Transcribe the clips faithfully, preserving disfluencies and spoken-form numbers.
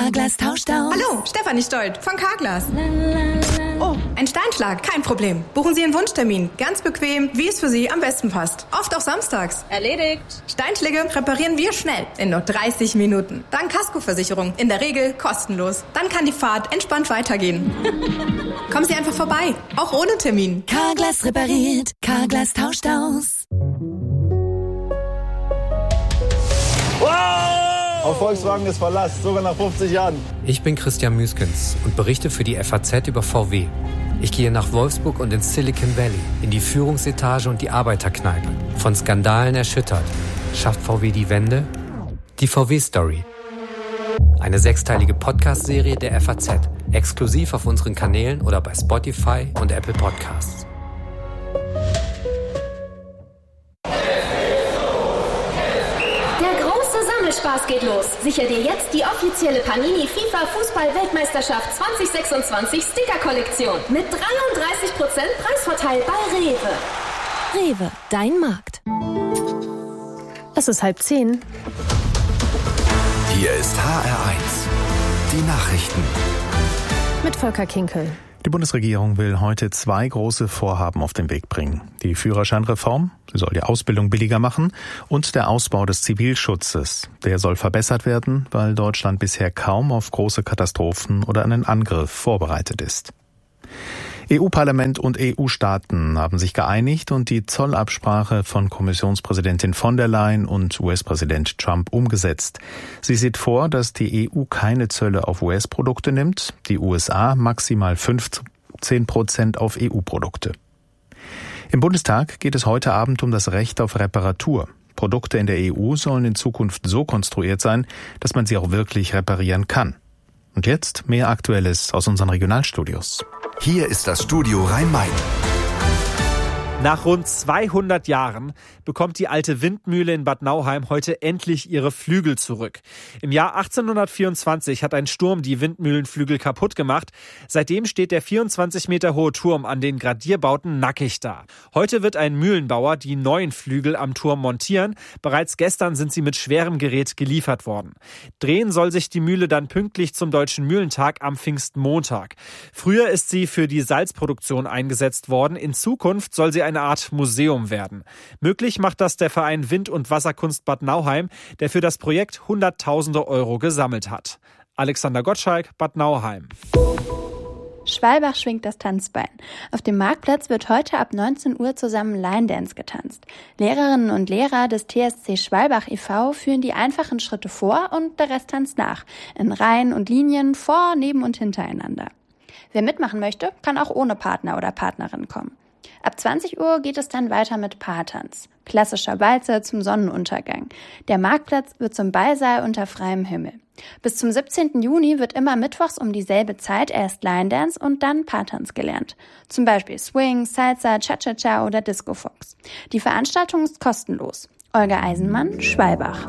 Carglass tauscht aus. Hallo, Stefanie Stolt von Carglass. Oh, ein Steinschlag, kein Problem. Buchen Sie einen Wunschtermin. Ganz bequem, wie es für Sie am besten passt. Oft auch samstags. Erledigt. Steinschläge reparieren wir schnell, in nur dreißig Minuten. Dank Kaskoversicherung, in der Regel kostenlos. Dann kann die Fahrt entspannt weitergehen. Kommen Sie einfach vorbei, auch ohne Termin. Carglass repariert, Carglass tauscht aus. Auf Volkswagen ist Verlass, sogar nach fünfzig Jahren. Ich bin Christian Müskens und berichte für die F A Z über V W. Ich gehe nach Wolfsburg und ins Silicon Valley, in die Führungsetage und die Arbeiterkneipe. Von Skandalen erschüttert. Schafft V W die Wende? Die V W-Story. Eine sechsteilige Podcast-Serie der F A Z. Exklusiv auf unseren Kanälen oder bei Spotify und Apple Podcasts. Spaß geht los. Sicher dir jetzt die offizielle Panini FIFA Fußball-Weltmeisterschaft zwanzig sechsundzwanzig Sticker-Kollektion mit dreiunddreißig Prozent Preisvorteil bei Rewe. Rewe, dein Markt. Es ist halb zehn. Hier ist H R eins. Die Nachrichten. Mit Volker Kinkel. Die Bundesregierung will heute zwei große Vorhaben auf den Weg bringen. Die Führerscheinreform, sie soll die Ausbildung billiger machen, und der Ausbau des Zivilschutzes. Der soll verbessert werden, weil Deutschland bisher kaum auf große Katastrophen oder einen Angriff vorbereitet ist. E U-Parlament und E U-Staaten haben sich geeinigt und die Zollabsprache von Kommissionspräsidentin von der Leyen und U S-Präsident Trump umgesetzt. Sie sieht vor, dass die E U keine Zölle auf U S-Produkte nimmt, die U S A maximal fünfzehn Prozent auf E U-Produkte. Im Bundestag geht es heute Abend um das Recht auf Reparatur. Produkte in der E U sollen in Zukunft so konstruiert sein, dass man sie auch wirklich reparieren kann. Und jetzt mehr Aktuelles aus unseren Regionalstudios. Hier ist das Studio Rhein-Main. Nach rund zweihundert Jahren bekommt die alte Windmühle in Bad Nauheim heute endlich ihre Flügel zurück. Im Jahr achtzehnhundertvierundzwanzig hat ein Sturm die Windmühlenflügel kaputt gemacht. Seitdem steht der vierundzwanzig Meter hohe Turm an den Gradierbauten nackig da. Heute wird ein Mühlenbauer die neuen Flügel am Turm montieren. Bereits gestern sind sie mit schwerem Gerät geliefert worden. Drehen soll sich die Mühle dann pünktlich zum Deutschen Mühlentag am Pfingstmontag. Früher ist sie für die Salzproduktion eingesetzt worden. In Zukunft soll sie eine Art Museum werden. Möglich macht das der Verein Wind- und Wasserkunst Bad Nauheim, der für das Projekt Hunderttausende Euro gesammelt hat. Alexander Gottschalk, Bad Nauheim. Schwalbach schwingt das Tanzbein. Auf dem Marktplatz wird heute ab neunzehn Uhr zusammen Line Dance getanzt. Lehrerinnen und Lehrer des T S C Schwalbach e V führen die einfachen Schritte vor und der Rest tanzt nach. In Reihen und Linien, vor, neben und hintereinander. Wer mitmachen möchte, kann auch ohne Partner oder Partnerin kommen. Ab zwanzig Uhr geht es dann weiter mit Paartanz. Klassischer Walzer zum Sonnenuntergang. Der Marktplatz wird zum Ballsaal unter freiem Himmel. Bis zum siebzehnten Juni wird immer mittwochs um dieselbe Zeit erst Line Dance und dann Paartanz gelernt. Zum Beispiel Swing, Salsa, Cha-Cha-Cha oder Disco Fox. Die Veranstaltung ist kostenlos. Olga Eisenmann, Schwalbach.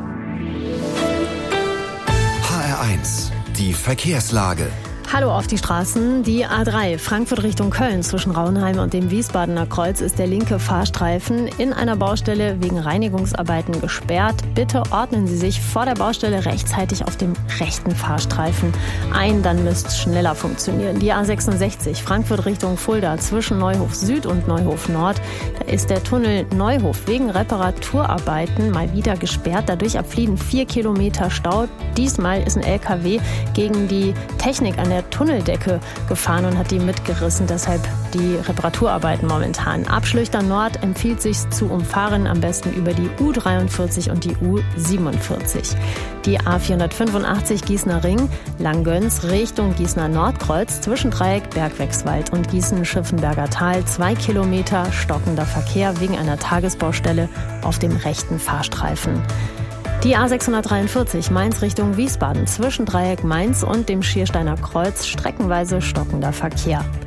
H R eins. Die Verkehrslage. Hallo auf die Straßen. Die A drei Frankfurt Richtung Köln zwischen Raunheim und dem Wiesbadener Kreuz ist der linke Fahrstreifen in einer Baustelle wegen Reinigungsarbeiten gesperrt. Bitte ordnen Sie sich vor der Baustelle rechtzeitig auf dem rechten Fahrstreifen ein, dann müsste es schneller funktionieren. Die A sechsundsechzig Frankfurt Richtung Fulda zwischen Neuhof Süd und Neuhof Nord. Da ist der Tunnel Neuhof wegen Reparaturarbeiten mal wieder gesperrt. Dadurch abfliegen vier Kilometer Stau. Diesmal ist ein L K W gegen die Technik an der Tunneldecke gefahren und hat die mitgerissen. Deshalb die Reparaturarbeiten momentan. Ab Schlüchtern Nord empfiehlt sich zu umfahren, am besten über die U dreiundvierzig und die U siebenundvierzig. Die A vierhundertfünfundachtzig Gießener Ring, Langgöns Richtung Gießener Nordkreuz zwischen Dreieck, Bergwegswald und Gießen-Schiffenberger Tal. Zwei Kilometer stockender Verkehr wegen einer Tagesbaustelle auf dem rechten Fahrstreifen. Die A sechshundertdreiundvierzig Mainz Richtung Wiesbaden zwischen Dreieck Mainz und dem Schiersteiner Kreuz streckenweise stockender Verkehr.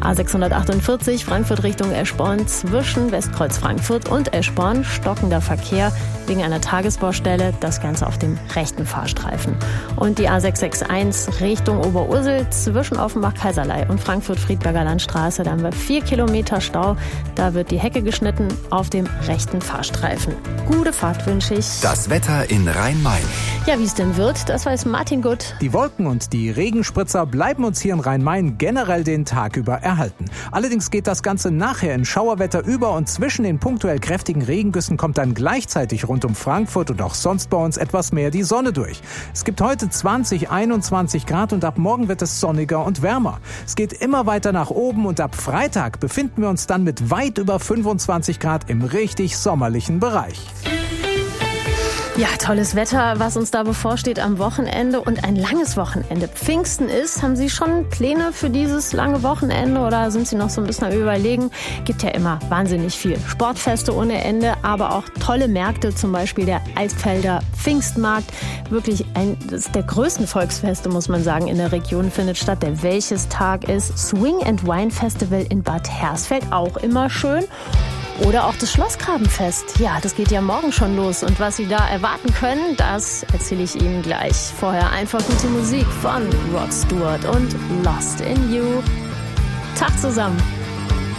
A sechshundertachtundvierzig Frankfurt Richtung Eschborn zwischen Westkreuz Frankfurt und Eschborn stockender Verkehr wegen einer Tagesbaustelle, das Ganze auf dem rechten Fahrstreifen. Und die A sechshundereinundsechzig Richtung Oberursel zwischen Offenbach-Kaiserlei und Frankfurt-Friedberger Landstraße, da haben wir vier Kilometer Stau, da wird die Hecke geschnitten auf dem rechten Fahrstreifen. Gute Fahrt wünsche ich. Das Wetter in Rhein-Main. Ja, wie es denn wird, das weiß Martin Gutt. Die Wolken und die Regenspritzer bleiben uns hier in Rhein-Main generell den Tag über erhalten. Allerdings geht das Ganze nachher in Schauerwetter über und zwischen den punktuell kräftigen Regengüssen kommt dann gleichzeitig rund um Frankfurt und auch sonst bei uns etwas mehr die Sonne durch. Es gibt heute zwanzig, einundzwanzig Grad und ab morgen wird es sonniger und wärmer. Es geht immer weiter nach oben und ab Freitag befinden wir uns dann mit weit über fünfundzwanzig Grad im richtig sommerlichen Bereich. Ja, tolles Wetter, was uns da bevorsteht am Wochenende und ein langes Wochenende. Pfingsten ist, haben Sie schon Pläne für dieses lange Wochenende oder sind Sie noch so ein bisschen am Überlegen? Gibt ja immer wahnsinnig viel Sportfeste ohne Ende, aber auch tolle Märkte, zum Beispiel der Altfelder Pfingstmarkt. Wirklich eines der größten Volksfeste, muss man sagen, in der Region findet statt. Der Wäldchestag ist Swing and Wine Festival in Bad Hersfeld, auch immer schön. Oder auch das Schlossgrabenfest. Ja, das geht ja morgen schon los. Und was Sie da erwarten können, das erzähle ich Ihnen gleich. Vorher einfach gute Musik von Rod Stewart und Lost in You. Tag zusammen.